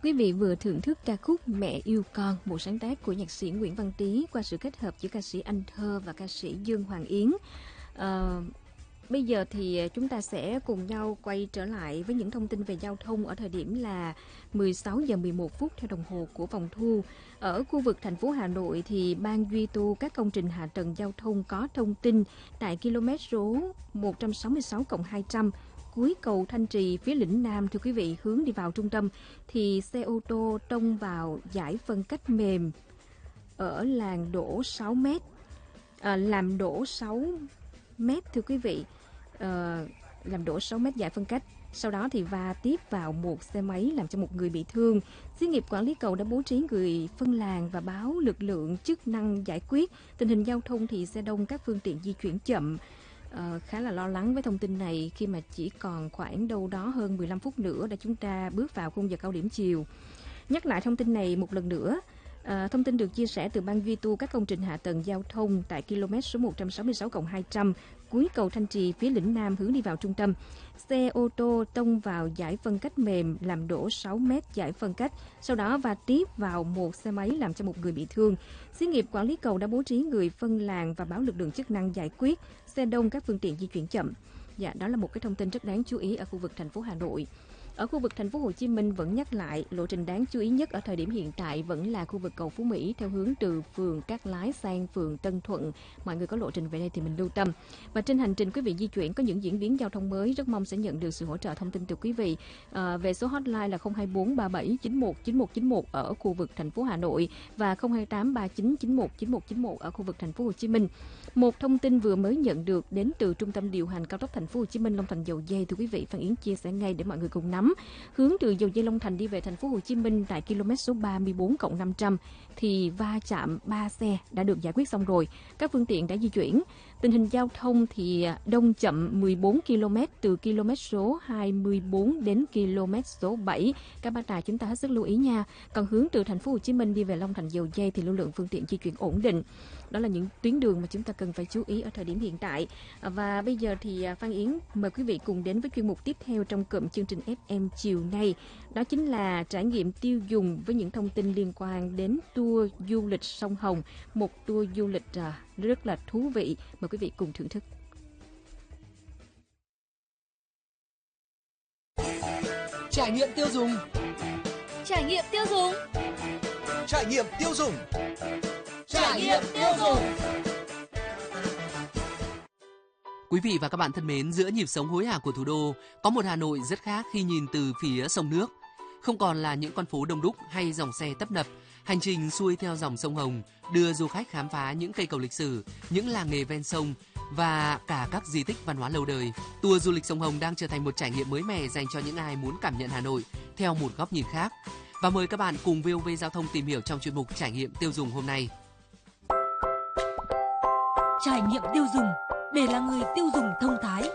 Quý vị vừa thưởng thức ca khúc Mẹ yêu con, một sáng tác của nhạc sĩ Nguyễn Văn Tý qua sự kết hợp giữa ca sĩ Anh Thơ và ca sĩ Dương Hoàng Yến. Bây giờ thì chúng ta sẽ cùng nhau quay trở lại với những thông tin về giao thông ở thời điểm là 16 giờ 11 phút theo đồng hồ của vòng thu. Ở khu vực thành phố Hà Nội thì Ban duy tu các công trình hạ tầng giao thông có thông tin tại km số 166+200 cuối cầu Thanh Trì phía Lĩnh Nam, thưa quý vị, hướng đi vào trung tâm thì xe ô tô tông vào dải phân cách mềm ở làn đỗ 6m, làm đổ 6m, thưa quý vị, làm đổ 6m dải phân cách. Sau đó thì va tiếp vào một xe máy làm cho một người bị thương. Xí nghiệp quản lý cầu đã bố trí người phân làn và báo lực lượng chức năng giải quyết. Tình hình giao thông thì xe đông, các phương tiện di chuyển chậm. Khá là lo lắng với thông tin này khi mà chỉ còn khoảng đâu đó hơn 15 phút nữa để chúng ta bước vào khung giờ cao điểm chiều. Nhắc lại thông tin này một lần nữa. Thông tin được chia sẻ từ Ban duy tu các công trình hạ tầng giao thông tại km số 166+200 cuối cầu Thanh Trì phía Lĩnh Nam hướng đi vào trung tâm. Xe ô tô tông vào dải phân cách mềm làm đổ 6m dải phân cách, sau đó va tiếp vào một xe máy làm cho một người bị thương. Xí nghiệp quản lý cầu đã bố trí người phân làn và báo lực lượng chức năng giải quyết. Xe đông, các phương tiện di chuyển chậm. Dạ, đó là một cái thông tin rất đáng chú ý ở khu vực thành phố Hà Nội. Ở khu vực thành phố Hồ Chí Minh vẫn nhắc lại, lộ trình đáng chú ý nhất ở thời điểm hiện tại vẫn là khu vực cầu Phú Mỹ theo hướng từ phường Cát Lái sang phường Tân Thuận. Mọi người có lộ trình về đây thì mình lưu tâm. Và trên hành trình quý vị di chuyển có những diễn biến giao thông mới, rất mong sẽ nhận được sự hỗ trợ thông tin từ quý vị về số hotline là 024 37 91 9191 ở khu vực thành phố Hà Nội và 028 39 91 9191 ở khu vực thành phố Hồ Chí Minh. Một thông tin vừa mới nhận được đến từ Trung tâm điều hành cao tốc thành phố Hồ Chí Minh Long Thành Dầu Giây, thưa quý vị, Phan Yến chia sẻ ngay để mọi người cùng nắm. Hướng từ Dầu Giây Long Thành đi về thành phố Hồ Chí Minh tại km số 34+500 thì va chạm 3 xe đã được giải quyết xong rồi. Các phương tiện đã di chuyển. Tình hình giao thông thì đông chậm 14 km từ km số 24 đến km số 7. Các bác tài chúng ta hết sức lưu ý nha. Còn hướng từ thành phố Hồ Chí Minh đi về Long Thành Dầu Giây thì lưu lượng phương tiện di chuyển ổn định. Đó là những tuyến đường mà chúng ta cần phải chú ý ở thời điểm hiện tại. Và bây giờ thì Phan Yến mời quý vị cùng đến với chuyên mục tiếp theo trong cụm chương trình FM chiều nay. Đó chính là trải nghiệm tiêu dùng với những thông tin liên quan đến tour du lịch sông Hồng. Một tour du lịch rất là thú vị. Mời quý vị cùng thưởng thức. Trải nghiệm tiêu dùng. Trải nghiệm tiêu dùng. Trải nghiệm tiêu dùng. Trải nghiệm tiêu dùng. Quý vị và các bạn thân mến, giữa nhịp sống hối hả của thủ đô, có một Hà Nội rất khác khi nhìn từ phía sông nước. Không còn là những con phố đông đúc hay dòng xe tấp nập, hành trình xuôi theo dòng sông Hồng đưa du khách khám phá những cây cầu lịch sử, những làng nghề ven sông và cả các di tích văn hóa lâu đời. Tour du lịch sông Hồng đang trở thành một trải nghiệm mới mẻ dành cho những ai muốn cảm nhận Hà Nội theo một góc nhìn khác. Và mời các bạn cùng VOV Giao thông tìm hiểu trong chuyên mục Trải nghiệm tiêu dùng hôm nay. Trải nghiệm tiêu dùng để là người tiêu dùng thông thái.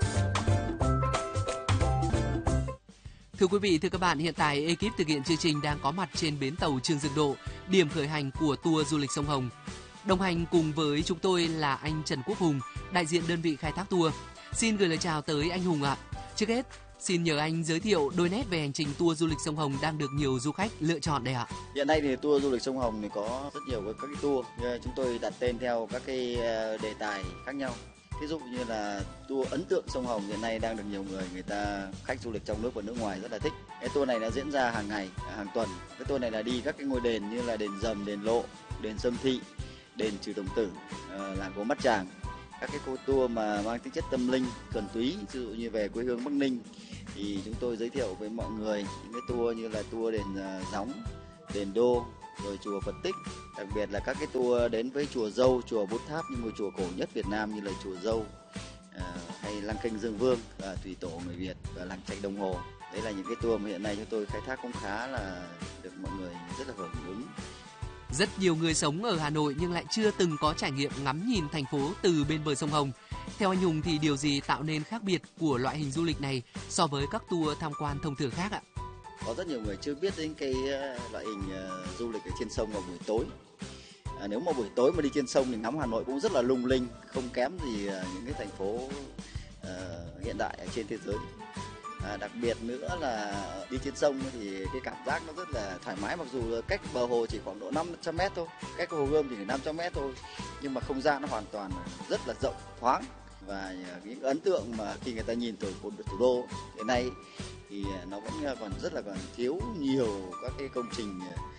Thưa quý vị, thưa các bạn, hiện tại ekip thực hiện chương trình đang có mặt trên bến tàu Trương Dương Độ, điểm khởi hành của tour du lịch sông Hồng. Đồng hành cùng với chúng tôi là anh Trần Quốc Hùng, đại diện đơn vị khai thác tour. Xin gửi lời chào tới anh Hùng ạ. Trước hết, xin nhờ anh giới thiệu đôi nét về hành trình tour du lịch sông Hồng đang được nhiều du khách lựa chọn đây ạ. Hiện nay thì tour du lịch sông Hồng thì có rất nhiều các cái tour, chúng tôi đặt tên theo các cái đề tài khác nhau. Ví dụ như là tour ấn tượng sông Hồng hiện nay đang được nhiều người ta, khách du lịch trong nước và nước ngoài rất là thích. Cái tour này nó diễn ra hàng ngày, hàng tuần. Cái tour này là đi các cái ngôi đền như là đền Dầm, đền Lộ, đền Sâm Thị, đền Trừ Đồng Tử, làng Gốm Bát Tràng. Các cái tour mà mang tính chất tâm linh, thuần túy, ví dụ như về quê hương Bắc Ninh thì chúng tôi giới thiệu với mọi người những cái tour như là tour đền Gióng, đền Đô, rồi chùa Phật Tích, đặc biệt là các cái tour đến với chùa Dâu, chùa Bút Tháp, những ngôi chùa cổ nhất Việt Nam như là chùa Dâu, hay lăng Kênh Dương Vương, thủy tổ người Việt và làng Trạch Đồng Hồ. Đấy là những cái tour mà hiện nay chúng tôi khai thác cũng khá là được mọi người rất là hưởng ứng. Rất nhiều người sống ở Hà Nội nhưng lại chưa từng có trải nghiệm ngắm nhìn thành phố từ bên bờ sông Hồng. Theo anh Hùng thì điều gì tạo nên khác biệt của loại hình du lịch này so với các tour tham quan thông thường khác ạ? Có rất nhiều người chưa biết đến cái loại hình du lịch ở trên sông vào buổi tối. Nếu mà buổi tối mà đi trên sông thì ngắm Hà Nội cũng rất là lung linh, không kém gì những cái thành phố hiện đại ở trên thế giới. Đặc biệt nữa là đi trên sông thì cái cảm giác nó rất là thoải mái, mặc dù là cách bờ hồ chỉ khoảng độ 500 mét thôi, cách Hồ Gươm thì 500 mét thôi, nhưng mà không gian nó hoàn toàn rất là rộng, thoáng. Và những ấn tượng mà khi người ta nhìn từ thủ đô hiện nay thì nó vẫn còn thiếu nhiều các cái công trình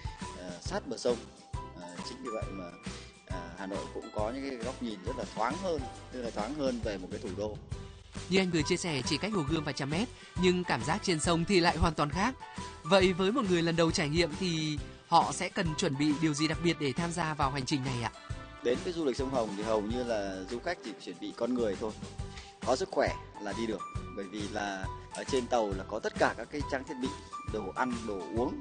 sát bờ sông. Chính vì vậy mà Hà Nội cũng có những cái góc nhìn rất là thoáng hơn, tức là thoáng hơn về một cái thủ đô. Như anh vừa chia sẻ, chỉ cách Hồ Gươm vài trăm mét, nhưng cảm giác trên sông thì lại hoàn toàn khác. Vậy với một người lần đầu trải nghiệm thì họ sẽ cần chuẩn bị điều gì đặc biệt để tham gia vào hành trình này ạ? Đến với du lịch sông Hồng thì hầu như là du khách chỉ chuẩn bị con người thôi, có sức khỏe là đi được, bởi vì là ở trên tàu là có tất cả các cái trang thiết bị, đồ ăn, đồ uống,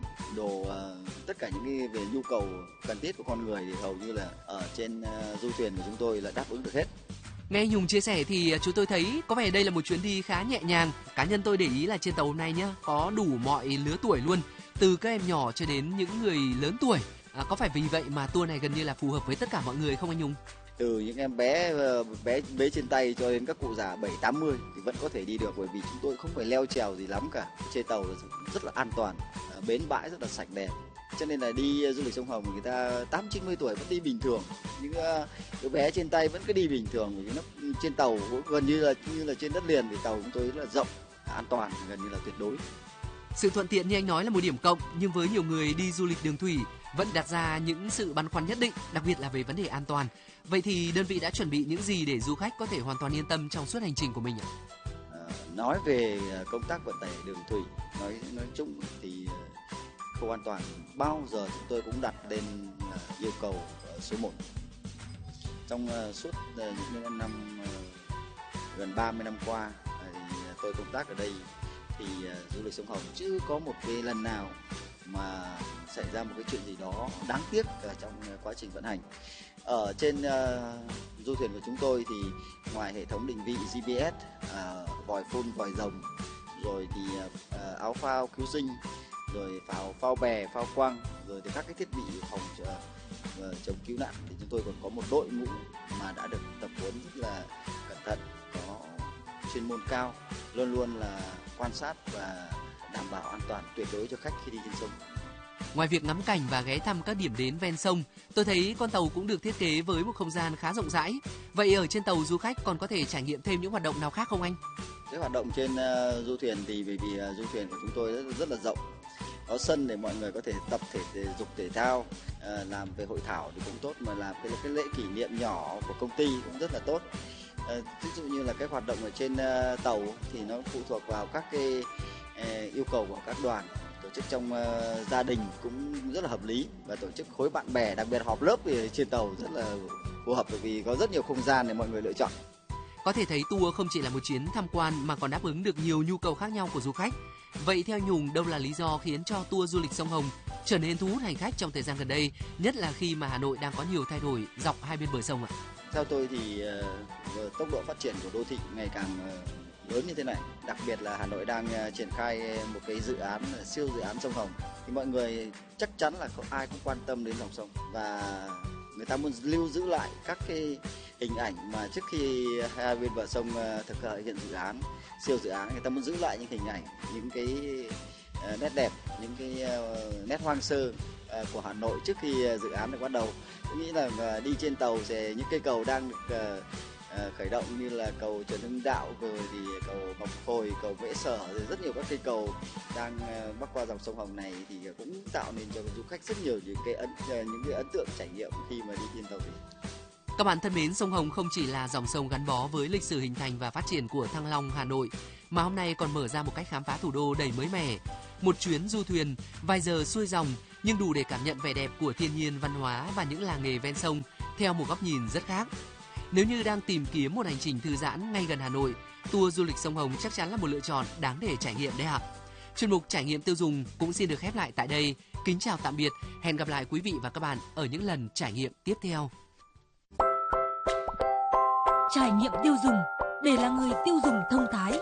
tất cả những cái về nhu cầu cần thiết của con người thì hầu như là ở trên du thuyền của chúng tôi là đáp ứng được hết. Nghe anh Hùng chia sẻ thì chúng tôi thấy có vẻ đây là một chuyến đi khá nhẹ nhàng. Cá nhân tôi để ý là trên tàu hôm nay nhá, có đủ mọi lứa tuổi luôn, từ các em nhỏ cho đến những người lớn tuổi. Có phải vì vậy mà tour này gần như là phù hợp với tất cả mọi người không anh Hùng? Từ những em bé trên tay cho đến các cụ già 7-80 thì vẫn có thể đi được, bởi vì chúng tôi không phải leo trèo gì lắm cả. Trên tàu rất là an toàn, bến bãi rất là sạch đẹp. Cho nên là đi du lịch sông Hồng người ta 80-90 tuổi vẫn đi bình thường. Những đứa bé trên tay vẫn cứ đi bình thường, bởi vì nó trên tàu cũng gần như là trên đất liền, thì tàu chúng tôi rất là rộng, an toàn, gần như là tuyệt đối. Sự thuận tiện như anh nói là một điểm cộng, nhưng với nhiều người đi du lịch đường thủy vẫn đặt ra những sự băn khoăn nhất định, đặc biệt là về vấn đề an toàn. Vậy thì đơn vị đã chuẩn bị những gì để du khách có thể hoàn toàn yên tâm trong suốt hành trình của mình ạ? Nói về công tác vận tải đường thủy, nói chung thì khâu an toàn bao giờ chúng tôi cũng đặt lên yêu cầu số 1. Trong suốt những năm gần 30 năm qua thì tôi công tác ở đây thì du lịch sông Hồng chưa có một cái lần nào mà xảy ra một cái chuyện gì đó đáng tiếc trong quá trình vận hành. Ở trên du thuyền của chúng tôi thì ngoài hệ thống định vị GPS, vòi phun, vòi rồng, rồi thì áo phao cứu sinh, rồi phao bè, phao quăng, rồi thì các cái thiết bị phòng chống cứu nạn, thì chúng tôi còn có một đội ngũ mà đã được tập huấn rất là cẩn thận, có chuyên môn cao, luôn luôn là quan sát và đảm bảo an toàn tuyệt đối cho khách khi đi trên sông. Ngoài việc ngắm cảnh và ghé thăm các điểm đến ven sông, tôi thấy con tàu cũng được thiết kế với một không gian khá rộng rãi. Vậy ở trên tàu du khách còn có thể trải nghiệm thêm những hoạt động nào khác không anh? Cái hoạt động trên du thuyền thì bởi vì du thuyền của chúng tôi rất là rộng, có sân để mọi người có thể tập thể dục thể thao, làm về hội thảo thì cũng tốt, mà làm cái lễ kỷ niệm nhỏ của công ty cũng rất là tốt. Ví dụ như là cái hoạt động ở trên tàu thì nó phụ thuộc vào các cái yêu cầu của các đoàn. Tổ chức trong gia đình cũng rất là hợp lý, và tổ chức khối bạn bè, đặc biệt họp lớp thì trên tàu rất là phù hợp, bởi vì có rất nhiều không gian để mọi người lựa chọn. Có thể thấy tour không chỉ là một chuyến tham quan mà còn đáp ứng được nhiều nhu cầu khác nhau của du khách. Vậy theo anh Hùng, đâu là lý do khiến cho tour du lịch sông Hồng trở nên thu hút hành khách trong thời gian gần đây, nhất là khi mà Hà Nội đang có nhiều thay đổi dọc hai bên bờ sông ạ? Theo tôi thì tốc độ phát triển của đô thị ngày càng lớn như thế này, đặc biệt là Hà Nội đang triển khai một cái dự án siêu dự án sông Hồng, thì mọi người chắc chắn là có ai cũng quan tâm đến dòng sông, và người ta muốn lưu giữ lại các cái hình ảnh mà trước khi hai bên bờ sông thực hiện dự án, siêu dự án, người ta muốn giữ lại những hình ảnh, những cái nét đẹp, những cái nét hoang sơ của Hà Nội trước khi dự án được bắt đầu. Tôi nghĩ là đi trên tàu thì những cây cầu đang được khởi động, như là cầu Trần Hưng Đạo, rồi thì cầu Ngọc Hồi, cầu Mễ Sở, rồi rất nhiều các cây cầu đang bắc qua dòng sông Hồng này, thì cũng tạo nên cho du khách rất nhiều những cái ấn tượng trải nghiệm khi mà đi trên tàu thủy. Các bạn thân mến, sông Hồng không chỉ là dòng sông gắn bó với lịch sử hình thành và phát triển của Thăng Long, Hà Nội, mà hôm nay còn mở ra một cách khám phá thủ đô đầy mới mẻ. Một chuyến du thuyền, vài giờ xuôi dòng, nhưng đủ để cảm nhận vẻ đẹp của thiên nhiên, văn hóa và những làng nghề ven sông theo một góc nhìn rất khác. Nếu như đang tìm kiếm một hành trình thư giãn ngay gần Hà Nội, tour du lịch sông Hồng chắc chắn là một lựa chọn đáng để trải nghiệm đấy ạ. Chuyên mục Trải nghiệm tiêu dùng cũng xin được khép lại tại đây. Kính chào tạm biệt, hẹn gặp lại quý vị và các bạn ở những lần trải nghiệm tiếp theo. Trải nghiệm tiêu dùng để là người tiêu dùng thông thái.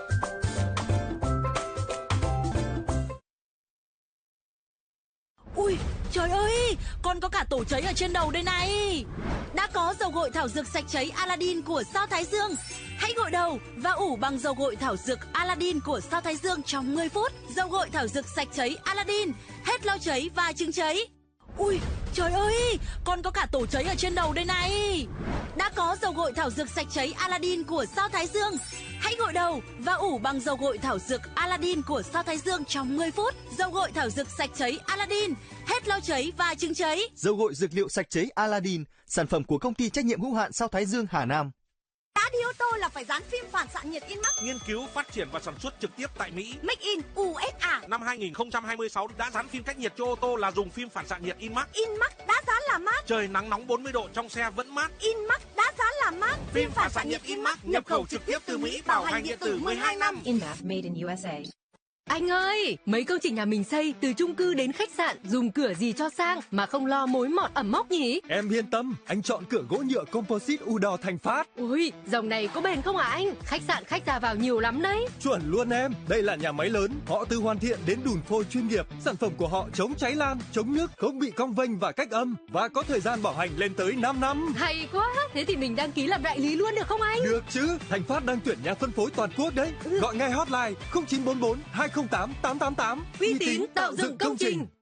Ui, trời ơi, con có cả tổ cháy ở trên đầu đây này. Đã có dầu gội thảo dược sạch cháy Aladdin của Sao Thái Dương. Hãy gội đầu và ủ bằng dầu gội thảo dược Aladdin của Sao Thái Dương trong 10 phút. Dầu gội thảo dược sạch cháy Aladdin, hết lau cháy và chứng cháy. Ui, trời ơi, con có cả tổ cháy ở trên đầu đây này. Đã có dầu gội thảo dược sạch cháy Aladdin của Sao Thái Dương. Hãy gội đầu và ủ bằng dầu gội thảo dược Aladdin của Sao Thái Dương trong 10 phút. Dầu gội thảo dược sạch cháy Aladdin, hết lau cháy và chứng cháy. Dầu gội dược liệu sạch cháy Aladdin, sản phẩm của công ty trách nhiệm hữu hạn Sao Thái Dương Hà Nam. Đã đi ô tô là phải dán phim phản xạ nhiệt Inmax. Nghiên cứu, phát triển và sản xuất trực tiếp tại Mỹ. Make in USA. Năm 2026 đã dán phim cách nhiệt cho ô tô là dùng phim phản xạ nhiệt Inmax. Inmax đã dán là mát. Trời nắng nóng 40 độ trong xe vẫn mát. Inmax đã dán là mát. Phim phản xạ nhiệt Inmax nhập khẩu trực tiếp từ Mỹ, bảo hành điện tử 12 năm. Inmax made in USA. Anh ơi, mấy công trình nhà mình xây từ chung cư đến khách sạn dùng cửa gì cho sang mà không lo mối mọt ẩm mốc nhỉ? Em yên tâm, anh chọn cửa gỗ nhựa composite Udor Thành Phát. Ui, dòng này có bền không hả anh? Khách sạn khách ra vào nhiều lắm đấy. Chuẩn luôn em, đây là nhà máy lớn, họ từ hoàn thiện đến đùn phôi chuyên nghiệp. Sản phẩm của họ chống cháy lan, chống nước, không bị cong vênh và cách âm và có thời gian bảo hành lên tới 5 năm. Hay quá, thế thì mình đăng ký làm đại lý luôn được không anh? Được chứ, Thành Phát đang tuyển nhà phân phối toàn quốc đấy. Gọi ngay hotline 0944 208 888. Uy tín tạo dựng công trình.